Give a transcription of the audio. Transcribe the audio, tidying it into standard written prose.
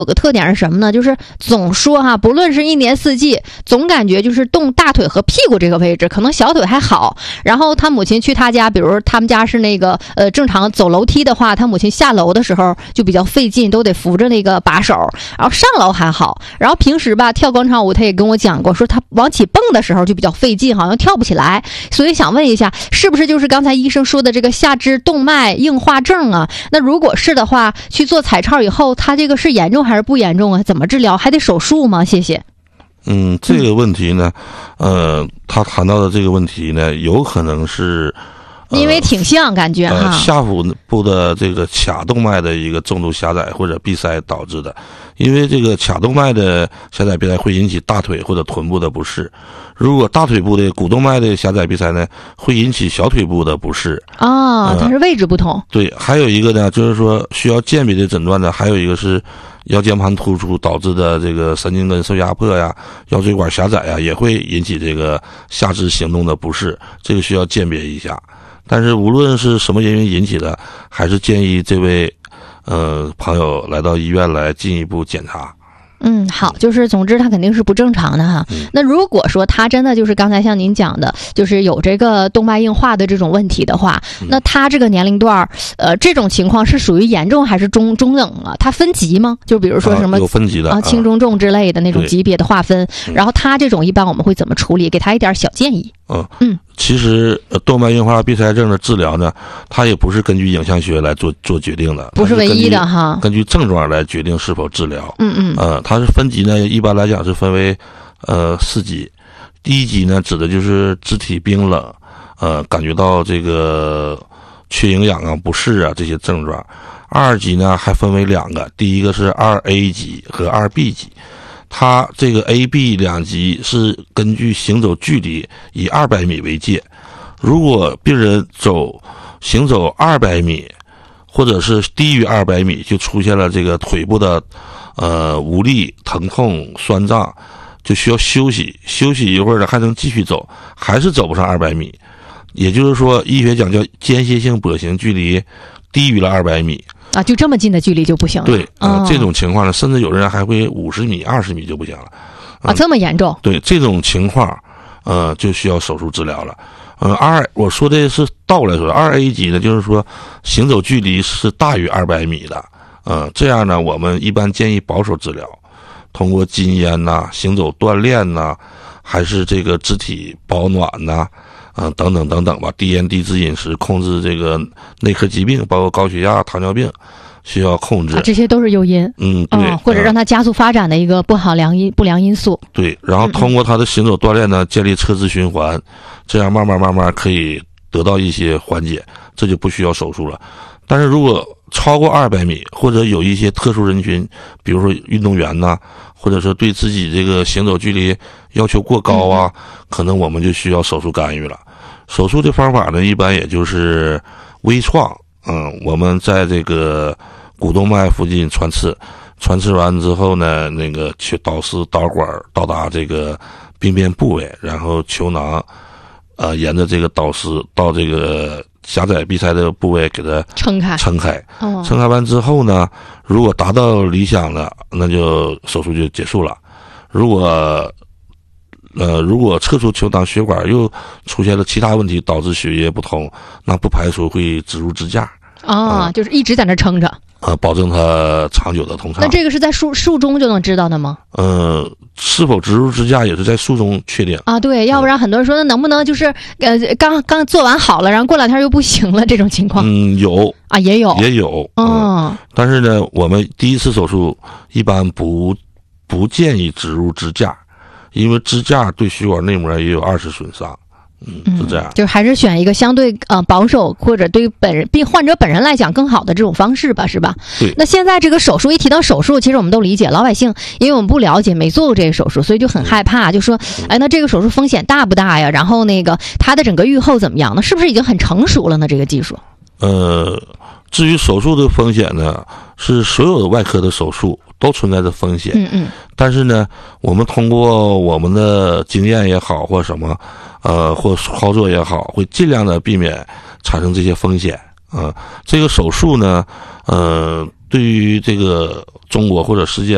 有个特点是什么呢？就是总说哈，不论是一年四季，总感觉就是动大腿和屁股这个位置，可能小腿还好。然后他母亲去他家，比如他们家是那个正常走楼梯的话，他母亲下楼的时候就比较费劲，都得扶着那个把手。然后上楼还好，然后平时吧跳广场舞，他也跟我讲过，说他往起蹦的时候就比较费劲，好像跳不起来。所以想问一下，是不是就是刚才医生说的这个下肢动脉硬化症啊？那如果是的话，去做彩超以后，他这个是严重还是不严重啊？怎么治疗？还得手术吗？谢谢。 这个问题呢，他谈到的这个问题呢，有可能是因为挺像感觉哈， 下腹部的这个髂动脉的一个重度狭窄或者闭塞导致的。因为这个髂动脉的狭窄闭塞会引起大腿或者臀部的不适，如果大腿部的股动脉的狭窄闭塞呢，会引起小腿部的不适。 它是位置不同。 对，还有一个呢，就是说需要鉴别的诊断呢，还有一个是腰间盘突出导致的这个神经根受压迫呀、腰椎管狭窄呀，也会引起这个下肢行动的不适，这个需要鉴别一下。但是无论是什么原因引起的，还是建议这位朋友来到医院来进一步检查。 好，就是总之他肯定是不正常的哈。那如果说他真的就是刚才像您讲的，就是有这个动脉硬化的这种问题的话，那他这个年龄段这种情况是属于严重还是中等啊？他分级吗？就比如说什么有分级的轻中重之类的那种级别的划分。然后他这种一般我们会怎么处理？给他一点小建议。 其实动脉硬化闭塞症的治疗呢，它也不是根据影像学来做决定的， 不是唯一的哈， 根据症状来决定是否治疗。它是分级呢，一般来讲是分为4级。第一级呢，指的就是肢体冰冷，感觉到这个缺营养啊、不适啊这些症状。2级呢还分为2个，第一个是2A 级和2B 级。它这个 A、B 2级是根据行走距离以200米为界，如果病人行走200米，或者是低于200米，就出现了这个腿部的无力、疼痛、酸胀，就需要休息一会儿呢，还能继续走，还是走不上200米。也就是说，医学讲叫间歇性跛行距离低于了200米。 就这么近的距离就不行了。 对，这种情况呢，甚至有人还会50米、20米就不行了。 这么严重？对， 这种情况，就需要手术治疗了。我说的是倒过来说，2A 级呢，就是说行走距离是大于200米的。这样呢，我们一般建议保守治疗，通过禁烟呐、行走锻炼呐，还是这个肢体保暖呐。等等等等吧，低盐低脂饮食，控制这个内科疾病，包括高血压、糖尿病，需要控制。 这些都是诱因。 对， 或者让它加速发展的一个不良因素。 对，然后通过他的行走锻炼呢，建立车资循环，这样慢慢可以得到一些缓解，这就不需要手术了。但是如果超过200米，或者有一些特殊人群，比如说运动员呐，或者说对自己这个行走距离要求过高啊，可能我们就需要手术干预了。手术的方法呢，一般也就是微创，我们在这个股动脉附近穿刺完之后呢，那个去导丝导管到达这个病变部位，然后球囊沿着这个导丝到这个狭窄闭塞的部位给它撑开。撑开完之后呢，如果达到理想了，那就手术就结束了。如果撤出球囊血管又出现了其他问题，导致血液不通，那不排除会植入支架。 就是一直在那撑着。 保证它长久的通畅。 那这个是在术中就能知道的吗？ 是否植入支架也是在术中确定对，要不然很多人说那能不能就是刚做完好了，然后过2天又不行了这种情况？ 有也有。 但是呢，我们第一次手术一般不建议植入支架，因为支架对血管内膜也有2次损伤。是这样， 就还是选一个相对保守或者对患者本人来讲更好的这种方式吧，是吧？ 对。 那现在这个手术一提到手术，其实我们都理解，老百姓因为我们不了解，没做过这个手术，所以就很害怕，就说那这个手术风险大不大呀？然后那个它的整个预后怎么样呢？是不是已经很成熟了呢？这个技术？ 至于手术的风险呢，是所有的外科的手术都存在着风险。但是呢，我们通过我们的经验也好，或什么，或操作也好，会尽量的避免产生这些风险。这个手术呢，对于这个中国或者世界